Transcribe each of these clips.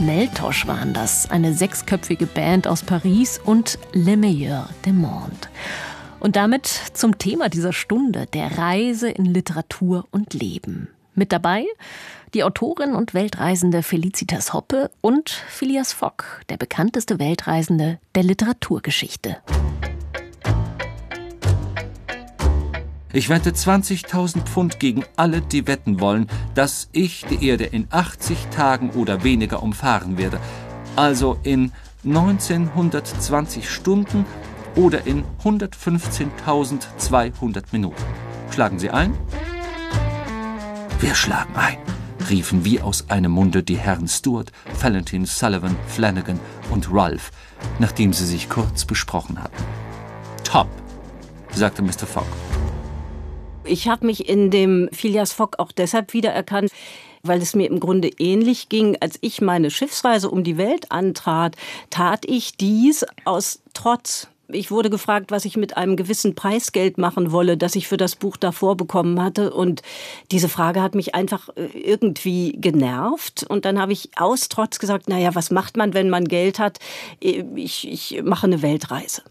Meltosh waren das, eine 6-köpfige Band aus Paris und Le Meilleur des Mondes. Und damit zum Thema dieser Stunde, der Reise in Literatur und Leben. Mit dabei die Autorin und Weltreisende Felicitas Hoppe und Phileas Fogg, der bekannteste Weltreisende der Literaturgeschichte. Ich wette 20.000 Pfund gegen alle, die wetten wollen, dass ich die Erde in 80 Tagen oder weniger umfahren werde. Also in 1920 Stunden oder in 115.200 Minuten. Schlagen Sie ein? Wir schlagen ein, riefen wie aus einem Munde die Herren Stuart, Valentin, Sullivan, Flanagan und Ralph, nachdem sie sich kurz besprochen hatten. Top, sagte Mr. Fogg. Ich habe mich in dem Phileas Fogg auch deshalb wiedererkannt, weil es mir im Grunde ähnlich ging. Als ich meine Schiffsreise um die Welt antrat, tat ich dies aus Trotz. Ich wurde gefragt, was ich mit einem gewissen Preisgeld machen wolle, das ich für das Buch davor bekommen hatte. Und diese Frage hat mich einfach irgendwie genervt. Und dann habe ich aus Trotz gesagt, naja, was macht man, wenn man Geld hat? Ich mache eine Weltreise.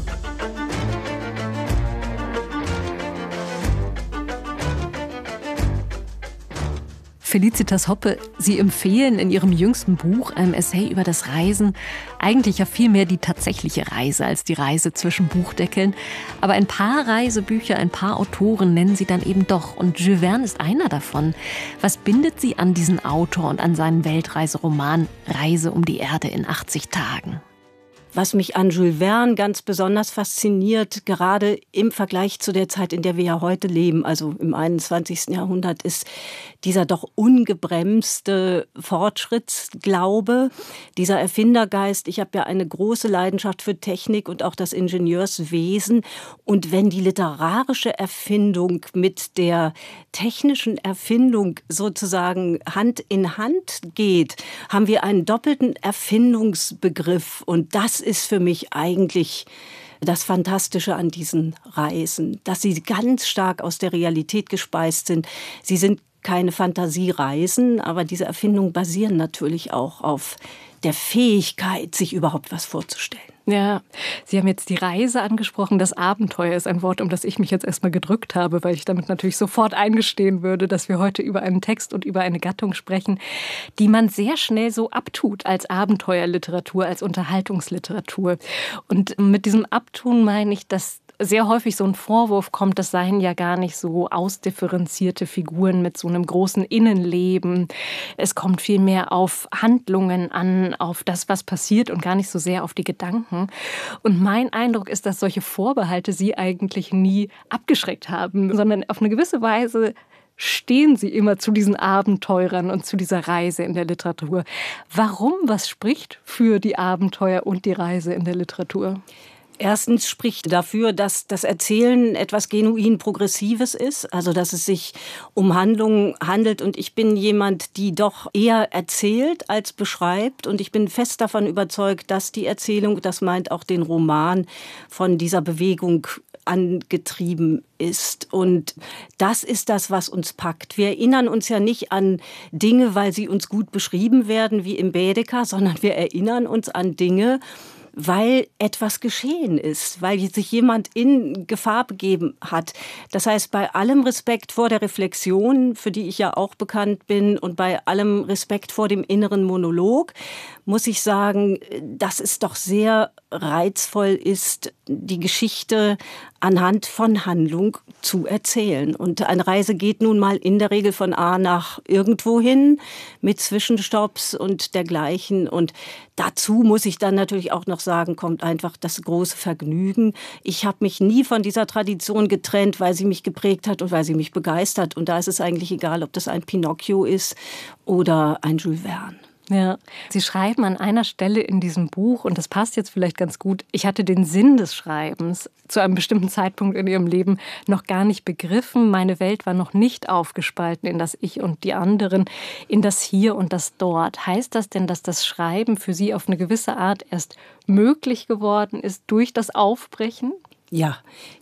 Felicitas Hoppe, Sie empfehlen in Ihrem jüngsten Buch, einem Essay über das Reisen, eigentlich ja viel mehr die tatsächliche Reise als die Reise zwischen Buchdeckeln. Aber ein paar Reisebücher, ein paar Autoren nennen Sie dann eben doch. Und Jules Verne ist einer davon. Was bindet Sie an diesen Autor und an seinen Weltreiseroman Reise um die Erde in 80 Tagen? Was mich an Jules Verne ganz besonders fasziniert, gerade im Vergleich zu der Zeit, in der wir ja heute leben, also im 21. Jahrhundert, ist dieser doch ungebremste Fortschrittsglaube, dieser Erfindergeist. Ich habe ja eine große Leidenschaft für Technik und auch das Ingenieurswesen. Und wenn die literarische Erfindung mit der technischen Erfindung sozusagen Hand in Hand geht, haben wir einen doppelten Erfindungsbegriff. Und das ist für mich eigentlich das Fantastische an diesen Reisen, dass sie ganz stark aus der Realität gespeist sind. Sie sind keine Fantasiereisen, aber diese Erfindungen basieren natürlich auch auf der Fähigkeit, sich überhaupt was vorzustellen. Ja, Sie haben jetzt die Reise angesprochen. Das Abenteuer ist ein Wort, um das ich mich jetzt erstmal gedrückt habe, weil ich damit natürlich sofort eingestehen würde, dass wir heute über einen Text und über eine Gattung sprechen, die man sehr schnell so abtut als Abenteuerliteratur, als Unterhaltungsliteratur. Und mit diesem Abtun meine ich, dass sehr häufig so ein Vorwurf kommt, das seien ja gar nicht so ausdifferenzierte Figuren mit so einem großen Innenleben. Es kommt viel mehr auf Handlungen an, auf das, was passiert und gar nicht so sehr auf die Gedanken. Und mein Eindruck ist, dass solche Vorbehalte Sie eigentlich nie abgeschreckt haben, sondern auf eine gewisse Weise stehen Sie immer zu diesen Abenteurern und zu dieser Reise in der Literatur. Warum? Was spricht für die Abenteuer und die Reise in der Literatur? Erstens spricht dafür, dass das Erzählen etwas genuin Progressives ist, also dass es sich um Handlungen handelt. Und ich bin jemand, die doch eher erzählt als beschreibt. Und ich bin fest davon überzeugt, dass die Erzählung, das meint auch den Roman, von dieser Bewegung angetrieben ist. Und das ist das, was uns packt. Wir erinnern uns ja nicht an Dinge, weil sie uns gut beschrieben werden, wie im Baedeker, sondern wir erinnern uns an Dinge, weil etwas geschehen ist, weil sich jemand in Gefahr begeben hat. Das heißt, bei allem Respekt vor der Reflexion, für die ich ja auch bekannt bin, und bei allem Respekt vor dem inneren Monolog, muss ich sagen, dass es doch sehr reizvoll ist, die Geschichte anhand von Handlung zu erzählen. Und eine Reise geht nun mal in der Regel von A nach irgendwo hin, mit Zwischenstopps und dergleichen. Und dazu muss ich dann natürlich auch noch sagen, kommt einfach das große Vergnügen. Ich habe mich nie von dieser Tradition getrennt, weil sie mich geprägt hat und weil sie mich begeistert. Und da ist es eigentlich egal, ob das ein Pinocchio ist oder ein Jules Verne. Ja, Sie schreiben an einer Stelle in diesem Buch, und das passt jetzt vielleicht ganz gut, ich hatte den Sinn des Schreibens zu einem bestimmten Zeitpunkt in Ihrem Leben noch gar nicht begriffen. Meine Welt war noch nicht aufgespalten in das Ich und die anderen, in das Hier und das Dort. Heißt das denn, dass das Schreiben für Sie auf eine gewisse Art erst möglich geworden ist durch das Aufbrechen? Ja,